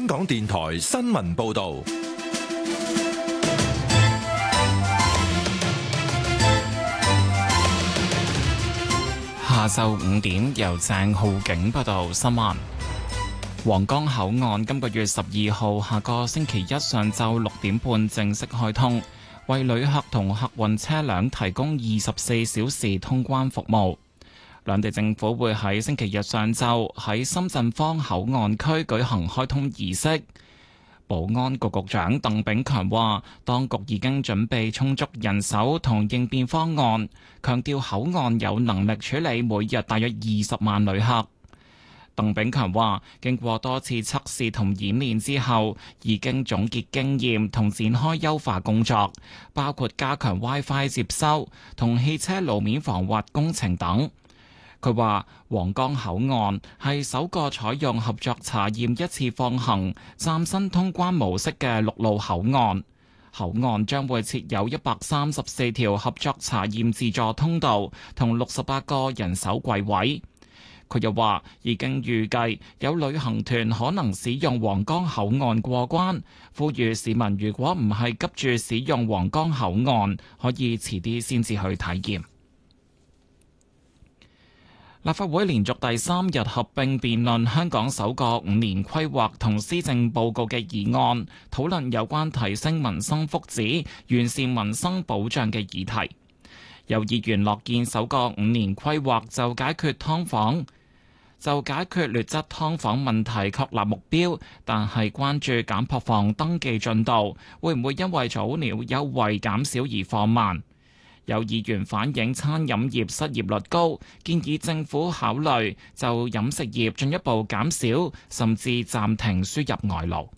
港電台新聞報道。 下晝5點，由鄭浩景報道新聞。皇崗口岸今個月12號下個星期一上晝6點半正式開通，為旅客同客運車輛提供24小時通關服務。兩地政府會喺星期日上晝喺深圳方口岸區舉行開通儀式。保安局局長鄧炳強話，當局已經準備充足人手同應變方案，強調口岸有能力處理每日大約20萬旅客。鄧炳強話，經過多次測試同演練之後，已經總結經驗同展開優化工作，包括加強 WiFi 接收同汽車路面防滑工程等。佢話：皇崗口岸係首個採用合作查驗一次放行嶄新通關模式嘅陸路口岸。口岸將會設有134條合作查驗自助通道同68個人手櫃位。佢又話：已經預計有旅行團可能使用皇崗口岸過關，呼籲市民如果唔係急住使用皇崗口岸，可以遲啲先至去體驗。立法會連續第3日合併辯論香港首個5年規劃同施政報告嘅議案，討論有關提升民生福祉、完善民生保障嘅議題。有議員樂見首個5年規劃就解決劣質劏房問題確立目標，但係關注減破房登記進度會唔會因為早鳥優惠減少而放慢。有議員反映餐飲業失業率高，建議政府考慮就飲食業進一步減少，甚至暫停輸入外勞。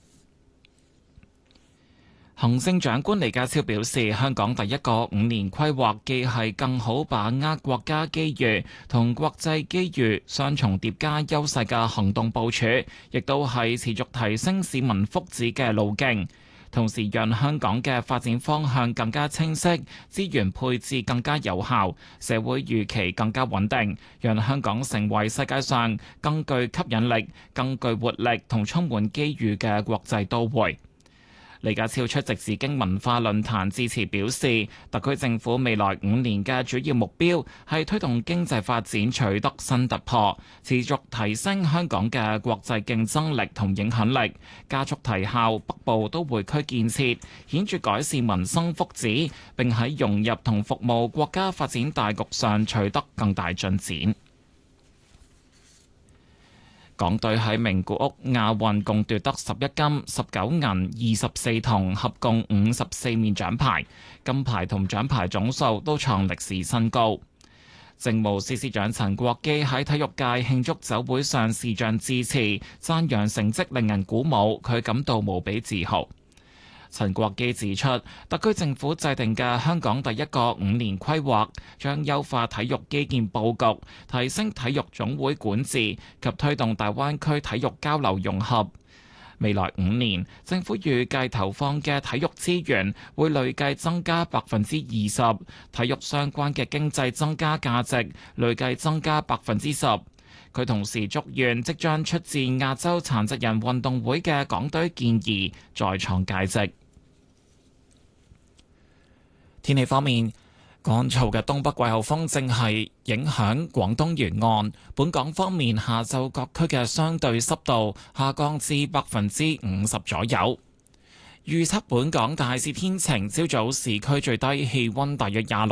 行政長官李家超表示，香港第一個5年規劃既係更好把握國家機遇同國際機遇雙重疊加優勢嘅行動部署，亦都係持續提升市民福祉嘅路徑。同時讓香港嘅發展方向更加清晰，資源配置更加有效，社會預期更加穩定，讓香港成為世界上更具吸引力、更具活力同充滿機遇嘅國際都會。李家超出席紫荊文化論壇致辭表示，特區政府未來5年嘅主要目標係推動經濟發展取得新突破，持續提升香港嘅國際競爭力同影響力，加速提效北部都會區建設，顯著改善民生福祉，並喺融入同服務國家發展大局上取得更大進展。港隊喺名古屋亞運共奪得11金、19銀、24銅，合共54面獎牌，金牌同獎牌總數都創歷史新高。政務司司長陳國基喺體育界慶祝酒會上視像致辭，讚揚成績令人鼓舞，佢感到無比自豪。陳國基指出，特區政府制定嘅香港第一個5年規劃，將優化體育基建佈局，提升體育總會管治及推動大灣區體育交流融合。未來5年，政府預計投放嘅體育資源會累計增加20%，體育相關嘅經濟增加價值累計增加10%。佢同時祝願即將出戰亞洲殘疾人運動會嘅港隊健兒再創佳績。天氣方面，乾燥嘅東北季候風正係影響廣東沿岸。本港方面，下晝各區嘅相對濕度下降至50%左右。預測本港大致天晴，朝早市區最低氣溫大約26